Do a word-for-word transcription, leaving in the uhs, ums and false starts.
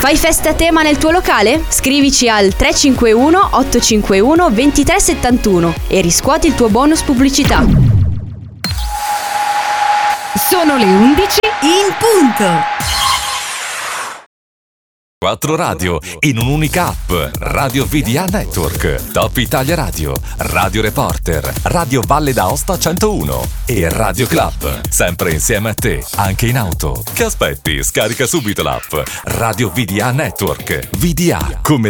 Fai festa a tema nel tuo locale? Scrivici al tre cinque uno otto cinque uno due tre sette uno e riscuoti il tuo bonus pubblicità. Sono le undici in punto. Quattro radio in un'unica app. Radio V D A Network, Top Italia Radio, Radio Reporter, Radio Valle d'Aosta centouno e Radio Club. Sempre insieme a te, anche in auto. Che aspetti? Scarica subito l'app Radio V D A Network. V D A come